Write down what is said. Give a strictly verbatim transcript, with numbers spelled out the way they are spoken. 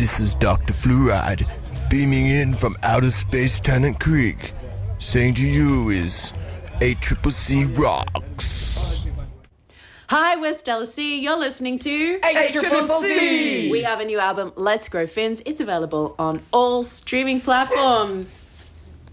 This is Doctor Fluoride, beaming in from outer space Tennant Creek. Saying to you is A Triple C rocks. Hi, we're Stella C. You're listening to A Triple C. We have a new album, Let's Grow Fins. It's available on all streaming platforms.